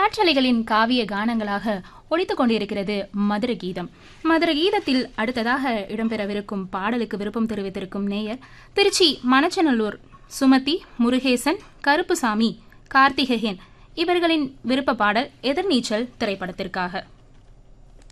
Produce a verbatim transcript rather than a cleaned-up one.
காற்றலைகளின் காவிய கானங்களாக ஒலித்துக் கொண்டிருக்கிறது மதுர கீதம். மதுர கீதத்தில் அடுத்ததாக இடம்பெறவிருக்கும் பாடலுக்கு விருப்பம் தெரிவித்திருக்கும் நேயர் திருச்சி மணச்சநல்லூர் சுமதி, முருகேசன், கருப்புசாமி, கார்த்திகேயன் இவர்களின் விருப்ப பாடல் எதிர்நீச்சல் திரைப்படத்திற்காக.